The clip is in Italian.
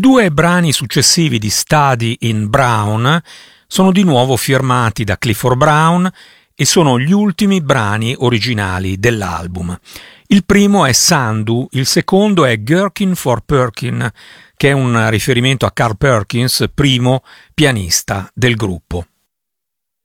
due brani successivi di Study in Brown sono di nuovo firmati da Clifford Brown e sono gli ultimi brani originali dell'album. Il primo è Sandu, il secondo è Gherkin for Perkin, che è un riferimento a Carl Perkins, primo pianista del gruppo.